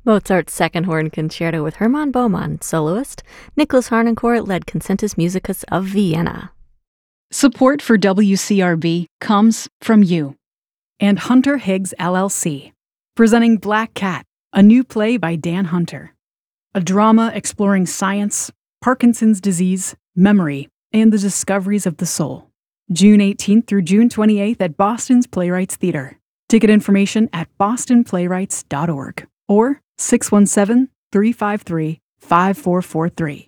Mozart's Second Horn Concerto with Hermann Baumann, soloist. Nicholas Harnoncourt led Concentus Musicus of Vienna. Support for WCRB comes from you and Hunter Higgs LLC, presenting Black Cat, a new play by Dan Hunter. A drama exploring science, Parkinson's disease, memory, and the discoveries of the soul. June 18th through June 28th at Boston's Playwrights Theater. Ticket information at bostonplaywrights.org or 617-353-5443.